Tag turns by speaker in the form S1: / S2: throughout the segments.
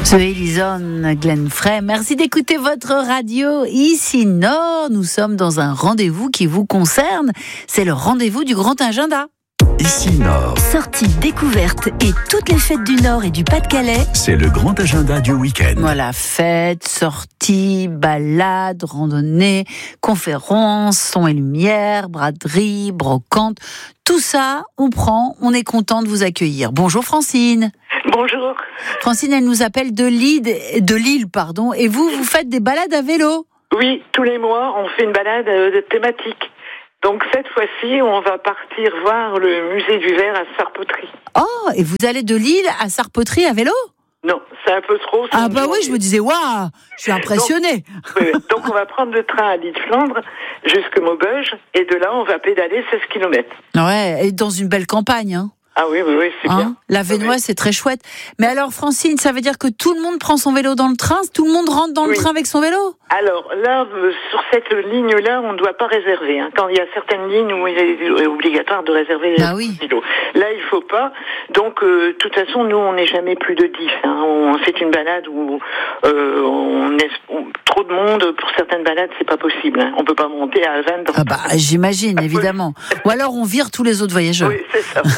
S1: The Ellison, Glenn Frey. Merci d'écouter votre radio ici Nord. Nous sommes dans un rendez-vous qui vous concerne. C'est le rendez-vous du Grand Agenda.
S2: Ici Nord.
S3: Sorties, découvertes et toutes les fêtes du Nord et du Pas-de-Calais.
S2: C'est le grand agenda du week-end.
S1: Voilà, fêtes, sorties, balades, randonnées, conférences, son et lumière, braderie, brocante. Tout ça, on prend, on est content de vous accueillir. Bonjour Francine.
S4: Bonjour.
S1: Francine, elle nous appelle de Lille, et vous faites des balades à vélo.
S4: Oui, tous les mois, on fait une balade thématique. Donc cette fois-ci, on va partir voir le musée du verre à Sarpoterie.
S1: Oh, et vous allez de Lille à Sarpoterie à vélo ?
S4: Non, c'est un peu trop.
S1: Ah bah oui, je me disais, waouh, je suis impressionnée.
S4: Donc on va prendre le train à Lille-Flandre jusqu'à Maubeuge, et de là, on va pédaler 16 km.
S1: Ouais, et dans une belle campagne, hein.
S4: Ah oui, c'est bien.
S1: La Vénoise, c'est très chouette. Mais alors, Francine, ça veut dire que tout le monde prend son vélo dans le train ? Tout le monde rentre dans le train avec son vélo ?
S4: Alors là, sur cette ligne-là, on ne doit pas réserver. Quand il y a certaines lignes où il est obligatoire de réserver les vélos. Là, il faut pas. Donc, de toute façon, nous, on n'est jamais plus de 10. C'est une balade où on est trop de monde. Pour certaines balades, c'est pas possible. On peut pas monter à 20.
S1: Ah bah, j'imagine, évidemment. Ou alors, on vire tous les autres voyageurs.
S4: Oui, c'est ça.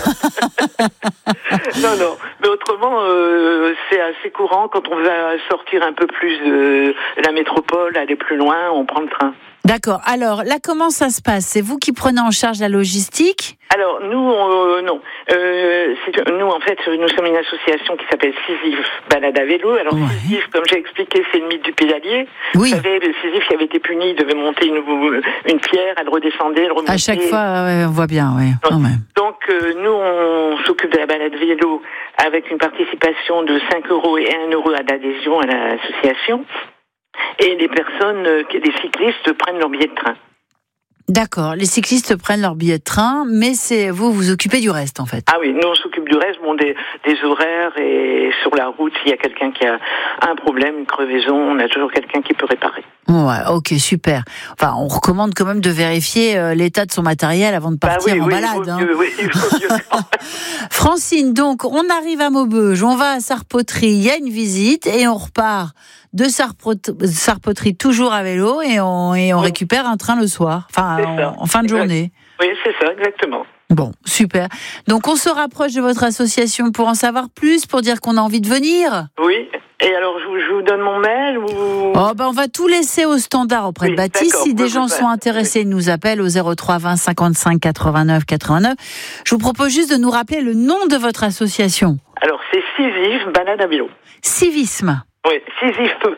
S4: Non. Mais autrement, c'est assez courant quand on va sortir un peu plus de la métropole, aller plus loin, on prend le train.
S1: D'accord. Alors, là, comment ça se passe ? C'est vous qui prenez en charge la logistique ?
S4: Alors, nous, non. Nous, en fait, nous sommes une association qui s'appelle Sisyphe Balade à vélo. Alors, Sisyphe, comme j'ai expliqué, c'est le mythe du pédalier. Oui. Vous savez, le Sisyphe qui avait été puni, il devait monter une pierre, elle redescendait, elle remontait.
S1: À chaque fois, on voit bien, oui.
S4: Donc, nous, on s'occupe de la balade vélo avec une participation de 5 € et 1 € d'adhésion à l'association. Et les les cyclistes prennent leur billet de train.
S1: D'accord, les cyclistes prennent leur billet de train, mais c'est vous vous occupez du reste en fait.
S4: Ah oui, nous on s'occupe du reste, des horaires, et sur la route, s'il y a quelqu'un qui a un problème, une crevaison, on a toujours quelqu'un qui peut réparer.
S1: Ouais, ok, super. Enfin, on recommande quand même de vérifier l'état de son matériel avant de partir en balade.
S4: Il faut mieux.
S1: Francine, donc on arrive à Maubeuge, on va à Sarpoterie, il y a une visite et on repart de Sarpoterie toujours à vélo et on récupère un train le soir, en fin de journée.
S4: Oui, c'est ça, exactement.
S1: Bon, super. Donc on se rapproche de votre association pour en savoir plus, pour dire qu'on a envie de venir.
S4: Oui. Et alors, je vous donne mon mail ou...
S1: On va tout laisser au standard auprès de Baptiste. Si des gens sont intéressés, ils nous appellent au 03 20 55 89 89. Je vous propose juste de nous rappeler le nom de votre association.
S4: Alors, c'est Sisyphe Balade à vélo.
S1: Civisme.
S4: Oui, Sisyphe.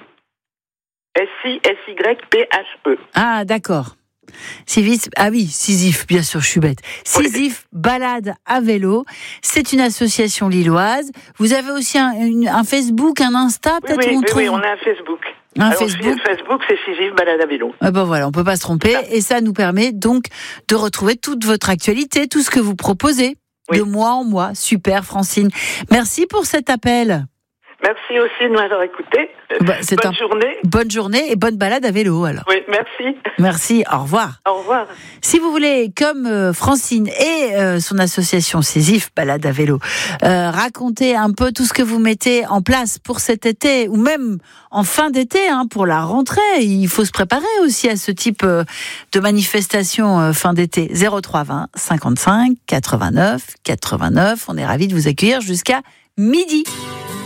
S4: Sisyphe.
S1: Ah, d'accord. Sisyphe, bien sûr, je suis bête. Sisyphe Balade à vélo, c'est une association lilloise. Vous avez aussi un Facebook, un Insta, peut-être
S4: Oui, on a un Facebook. Facebook, c'est Sisyphe Balade à vélo.
S1: Voilà, on peut pas se tromper. Et ça nous permet donc de retrouver toute votre actualité, tout ce que vous proposez, de mois en mois. Super, Francine. Merci pour cet appel.
S4: Merci aussi de m'avoir écouté. Bonne journée.
S1: Bonne journée et bonne balade à vélo, alors.
S4: Oui, merci.
S1: Merci, au revoir.
S4: Au revoir.
S1: Si vous voulez, comme Francine et son association Sisyphe Balade à vélo, raconter un peu tout ce que vous mettez en place pour cet été, ou même en fin d'été, pour la rentrée, il faut se préparer aussi à ce type de manifestation fin d'été. 03 20 55 89 89, on est ravis de vous accueillir jusqu'à midi.